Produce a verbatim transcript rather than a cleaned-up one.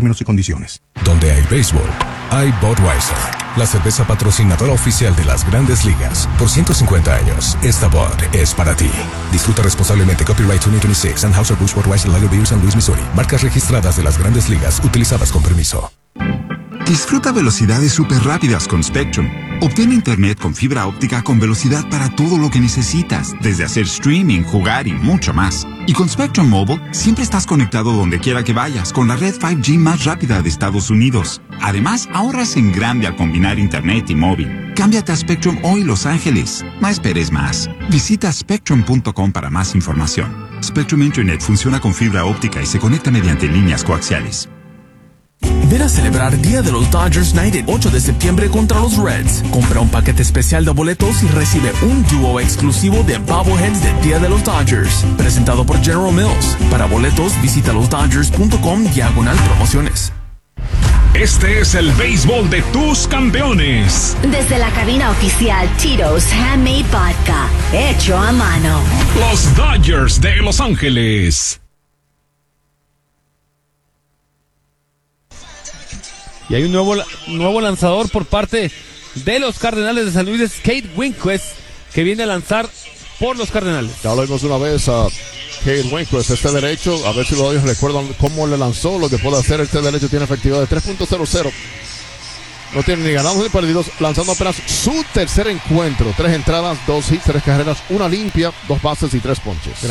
términos y condiciones. Donde hay béisbol, hay Budweiser, la cerveza patrocinadora oficial de las Grandes Ligas. Por ciento cincuenta años, esta Bud es para ti. Disfruta responsablemente. Copyright dos mil veintiséis. Anheuser-Busch Budweiser Lager Beer San Luis, Missouri. Marcas registradas de las Grandes Ligas, utilizadas con permiso. Disfruta velocidades súper rápidas con Spectrum. Obtén internet con fibra óptica con velocidad para todo lo que necesitas, desde hacer streaming, jugar y mucho más. Y con Spectrum Mobile, siempre estás conectado donde quiera que vayas, con la red cinco G más rápida de Estados Unidos. Además, ahorras en grande al combinar internet y móvil. Cámbiate a Spectrum hoy, Los Ángeles. No esperes más. Visita spectrum punto com para más información. Spectrum Internet funciona con fibra óptica y se conecta mediante líneas coaxiales. Ven a celebrar Día de los Dodgers Night el ocho de septiembre contra los Reds. Compra un paquete especial de boletos y recibe un dúo exclusivo de bobbleheads del Día de los Dodgers. Presentado por General Mills. Para boletos, visita los dodgers punto com diagonal promociones. Este es el béisbol de tus campeones. Desde la cabina oficial Tito's Handmade Vodka, hecho a mano. Los Dodgers de Los Ángeles. Y hay un nuevo, nuevo lanzador por parte de los Cardenales de San Luis, es Kate Winquist, que viene a lanzar por los Cardenales. Ya lo vimos una vez a Kate Winquist, este derecho, a ver si los Dodgers recuerdan cómo le lanzó, lo que puede hacer. Este derecho tiene efectividad de tres punto cero cero. No tiene ni ganados ni perdidos, lanzando apenas su tercer encuentro. Tres entradas, dos hits, tres carreras, una limpia, dos bases y tres ponches.